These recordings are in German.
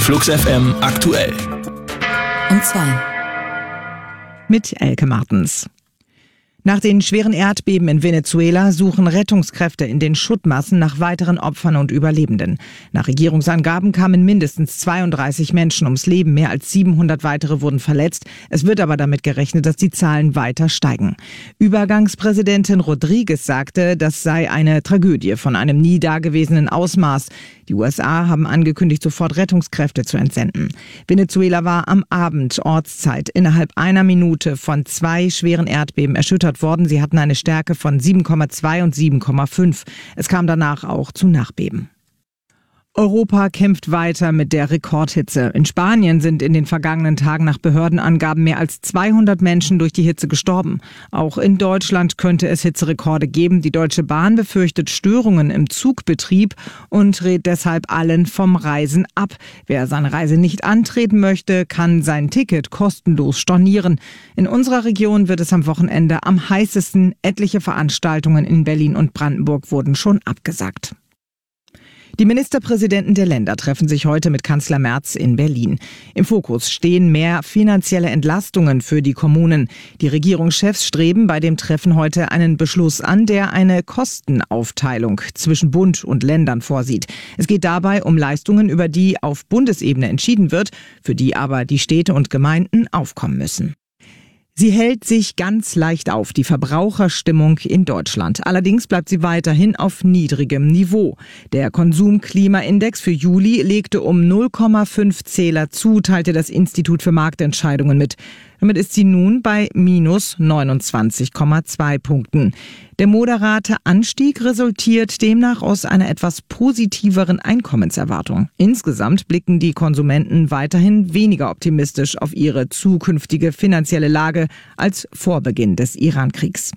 Flux FM aktuell. Um 2. Mit Elke Martens. Nach den schweren Erdbeben in Venezuela suchen Rettungskräfte in den Schuttmassen nach weiteren Opfern und Überlebenden. Nach Regierungsangaben kamen mindestens 32 Menschen ums Leben, mehr als 700 weitere wurden verletzt. Es wird aber damit gerechnet, dass die Zahlen weiter steigen. Übergangspräsidentin Rodriguez sagte, das sei eine Tragödie von einem nie dagewesenen Ausmaß. Die USA haben angekündigt, sofort Rettungskräfte zu entsenden. Venezuela war am Abend Ortszeit innerhalb einer Minute von 2 schweren Erdbeben erschüttert worden. Sie hatten eine Stärke von 7,2 und 7,5. Es kam danach auch zu Nachbeben. Europa kämpft weiter mit der Rekordhitze. In Spanien sind in den vergangenen Tagen nach Behördenangaben mehr als 200 Menschen durch die Hitze gestorben. Auch in Deutschland könnte es Hitzerekorde geben. Die Deutsche Bahn befürchtet Störungen im Zugbetrieb und rät deshalb allen vom Reisen ab. Wer seine Reise nicht antreten möchte, kann sein Ticket kostenlos stornieren. In unserer Region wird es am Wochenende am heißesten. Etliche Veranstaltungen in Berlin und Brandenburg wurden schon abgesagt. Die Ministerpräsidenten der Länder treffen sich heute mit Kanzler Merz in Berlin. Im Fokus stehen mehr finanzielle Entlastungen für die Kommunen. Die Regierungschefs streben bei dem Treffen heute einen Beschluss an, der eine Kostenaufteilung zwischen Bund und Ländern vorsieht. Es geht dabei um Leistungen, über die auf Bundesebene entschieden wird, für die aber die Städte und Gemeinden aufkommen müssen. Sie hält sich ganz leicht auf, die Verbraucherstimmung in Deutschland. Allerdings bleibt sie weiterhin auf niedrigem Niveau. Der Konsumklimaindex für Juli legte um 0,5 Zähler zu, teilte das Institut für Marktentscheidungen mit. Damit ist sie nun bei minus 29,2 Punkten. Der moderate Anstieg resultiert demnach aus einer etwas positiveren Einkommenserwartung. Insgesamt blicken die Konsumenten weiterhin weniger optimistisch auf ihre zukünftige finanzielle Lage als vor Beginn des Iran-Kriegs.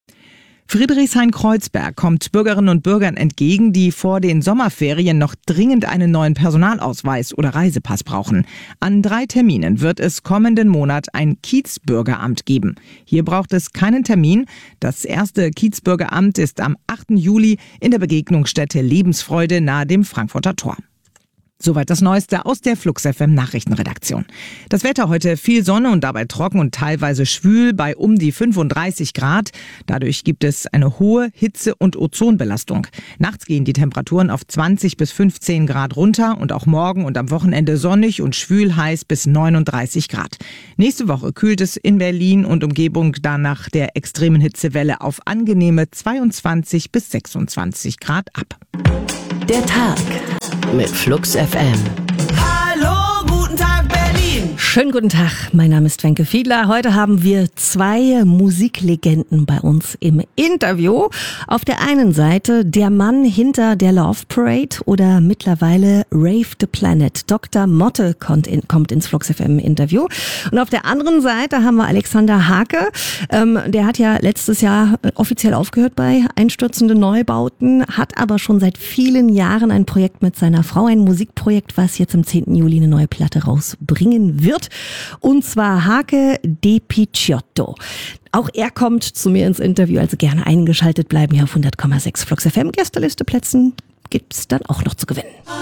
Friedrichshain-Kreuzberg kommt Bürgerinnen und Bürgern entgegen, die vor den Sommerferien noch dringend einen neuen Personalausweis oder Reisepass brauchen. An 3 Terminen wird es kommenden Monat ein Kiezbürgeramt geben. Hier braucht es keinen Termin. Das erste Kiezbürgeramt ist am 8. Juli in der Begegnungsstätte Lebensfreude nahe dem Frankfurter Tor. Soweit das Neueste aus der Flux FM Nachrichtenredaktion. Das Wetter heute: viel Sonne und dabei trocken und teilweise schwül bei um die 35 Grad. Dadurch gibt es eine hohe Hitze- und Ozonbelastung. Nachts gehen die Temperaturen auf 20 bis 15 Grad runter und auch morgen und am Wochenende sonnig und schwül heiß bis 39 Grad. Nächste Woche kühlt es in Berlin und Umgebung dann nach der extremen Hitzewelle auf angenehme 22 bis 26 Grad ab. Der Tag mit Flux FM. Hallo, guten Tag Berlin. Schönen guten Tag, mein Name ist Wenke Fiedler. Heute haben wir 2 Musiklegenden bei uns im Interview. Auf der einen Seite der Mann hinter der Love Parade oder mittlerweile Rave the Planet. Dr. Motte kommt ins Flux FM Interview. Und auf der anderen Seite haben wir Alexander Hake. Der hat ja letztes Jahr offiziell aufgehört bei Einstürzende Neubauten, hat aber schon seit vielen Jahren ein Projekt mit seiner Frau, ein Musikprojekt, was jetzt am 10. Juli eine neue Platte rausbringen wird. Und zwar Hake De Picciotto. Auch er kommt zu mir ins Interview, also gerne eingeschaltet bleiben hier auf 100,6 Flux FM. Gästeliste Plätzen gibt's dann auch noch zu gewinnen.